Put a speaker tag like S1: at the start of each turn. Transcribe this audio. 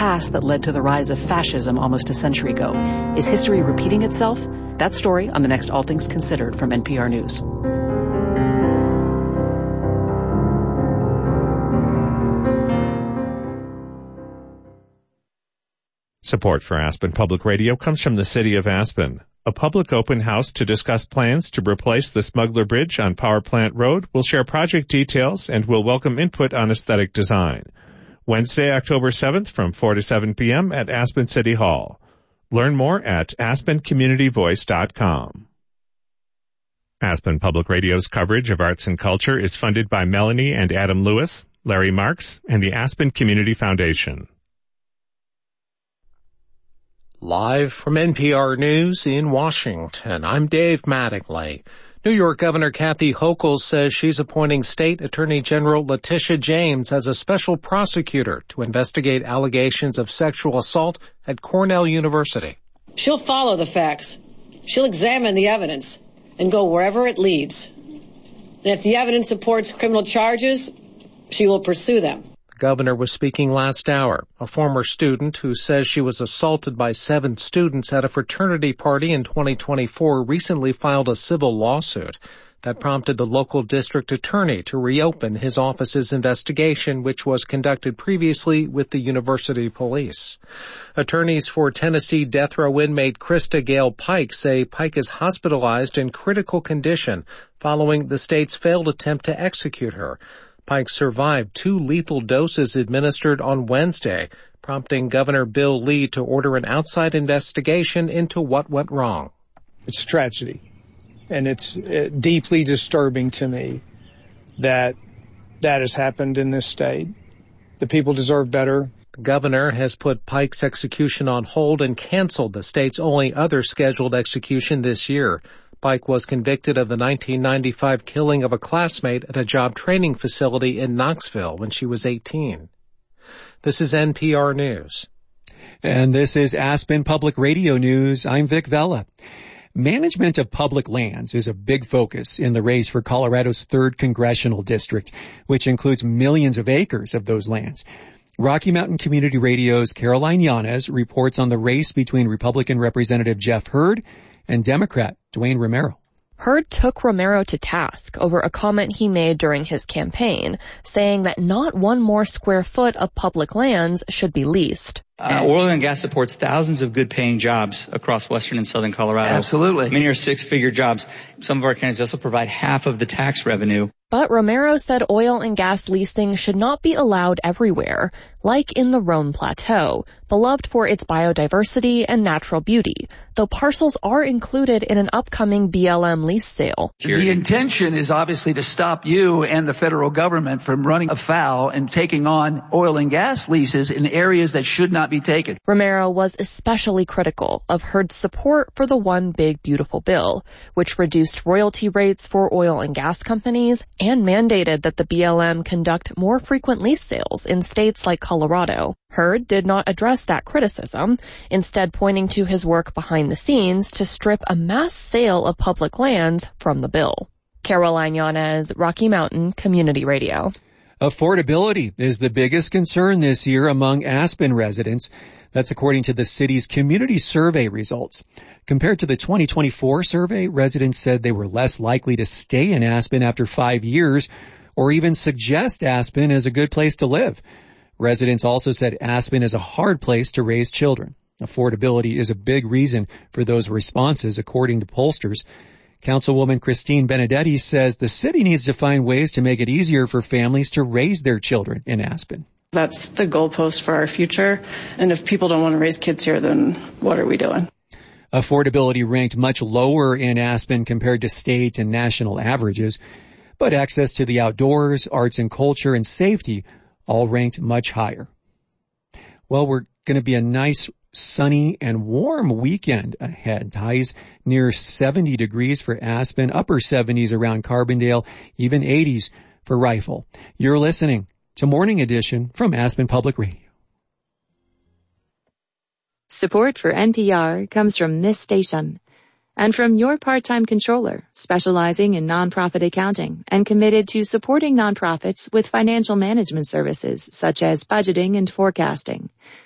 S1: past that led to the rise of fascism almost a century ago. Is history repeating itself? That story on the next All Things Considered from NPR News.
S2: Support for Aspen Public Radio comes from the City of Aspen. A public open house to discuss plans to replace the Smuggler Bridge on Power Plant Road will share project details and will welcome input on aesthetic design. Wednesday, October 7th from 4 to 7 p.m. at Aspen City Hall. Learn more at aspencommunityvoice.com. Aspen Public Radio's coverage of arts and culture is funded by Melanie and Adam Lewis, Larry Marks, and the Aspen Community Foundation.
S3: Live from NPR News in Washington, I'm Dave Mattingly. New York Governor Kathy Hochul says she's appointing State Attorney General Letitia James as a special prosecutor to investigate allegations of sexual assault at Cornell University.
S4: She'll follow the facts. She'll examine the evidence and go wherever it leads. And if the evidence supports criminal charges, she will pursue them.
S3: The governor was speaking last hour. A former student who says she was assaulted by 7 students at a fraternity party in 2024 recently filed a civil lawsuit that prompted the local district attorney to reopen his office's investigation, which was conducted previously with the university police. Attorneys for Tennessee death row inmate Krista Gale Pike say Pike is hospitalized in critical condition following the state's failed attempt to execute her. Pike survived 2 lethal doses administered on Wednesday, prompting Governor Bill Lee to order an outside investigation into what went wrong.
S5: It's a tragedy, and it's deeply disturbing to me that has happened in this state. The people deserve better.
S3: The governor has put Pike's execution on hold and canceled the state's only other scheduled execution this year. Pike was convicted of the 1995 killing of a classmate at a job training facility in Knoxville when she was 18. This is NPR News.
S6: And this is Aspen Public Radio News. I'm Vic Vella. Management of public lands is a big focus in the race for Colorado's 3rd Congressional District, which includes millions of acres of those lands. Rocky Mountain Community Radio's Caroline Yanez reports on the race between Republican Representative Jeff Hurd and Democrat Dwayne Romero.
S7: Hurd took Romero to task over a comment he made during his campaign, saying that not one more square foot of public lands should be leased.
S8: Oil and gas supports thousands of good-paying jobs across western and southern Colorado.
S9: Absolutely.
S8: Many are 6-figure jobs. Some of our candidates also provide half of the tax revenue.
S7: But Romero said oil and gas leasing should not be allowed everywhere, like in the Roan Plateau, beloved for its biodiversity and natural beauty, though parcels are included in an upcoming BLM lease sale.
S9: The intention is obviously to stop you and the federal government from running afoul and taking on oil and gas leases in areas that should not be taken.
S7: Romero was especially critical of Hurd's support for the One Big Beautiful Bill, which reduced royalty rates for oil and gas companies and mandated that the BLM conduct more frequent lease sales in states like Colorado. Hurd did not address that criticism, instead pointing to his work behind the scenes to strip a mass sale of public lands from the bill. Caroline Yanez, Rocky Mountain Community Radio.
S6: Affordability is the biggest concern this year among Aspen residents. That's according to the city's community survey results. Compared to the 2024 survey, residents said they were less likely to stay in Aspen after 5 years or even suggest Aspen as a good place to live. Residents also said Aspen is a hard place to raise children. Affordability is a big reason for those responses, according to pollsters. Councilwoman Christine Benedetti says the city needs to find ways to make it easier for families to raise their children in Aspen.
S10: That's the goalpost for our future. And if people don't want to raise kids here, then what are we doing?
S6: Affordability ranked much lower in Aspen compared to state and national averages, but access to the outdoors, arts and culture, and safety all ranked much higher. Well, we're going to be a nice, sunny and warm weekend ahead. Highs near 70 degrees for Aspen, upper 70s around Carbondale, even 80s for Rifle. You're listening to Morning Edition from Aspen Public Radio.
S11: Support for NPR comes from this station and from your part-time controller, specializing in nonprofit accounting and committed to supporting nonprofits with financial management services such as budgeting and forecasting.